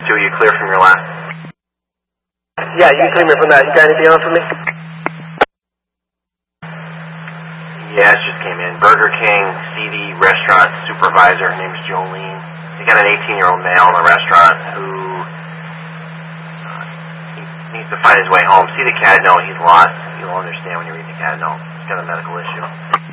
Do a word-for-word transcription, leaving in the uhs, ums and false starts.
Joe, you clear from your last? Yeah, you can clear me from that. You got anything else for me? Yes, just came in. Burger King, C D restaurant supervisor. Her name's Jolene. They got an eighteen-year-old male in the restaurant who uh, he needs to find his way home. See the C A D note. He's lost. You'll understand when you read the C A D note. He's got a medical issue.